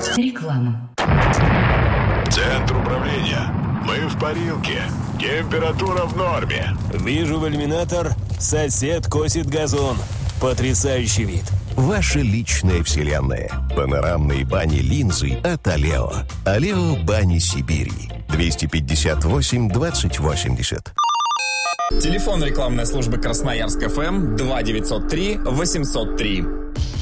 Реклама. Центр управления. Мы в парилке. Температура в норме. Вижу в иллюминатор. Сосед косит газон. Потрясающий вид. Ваша личная вселенная. Панорамные бани-линзы от Алео. Алео Бани Сибири. 258-2080. Телефон рекламной службы Красноярск ФМ 2903 803.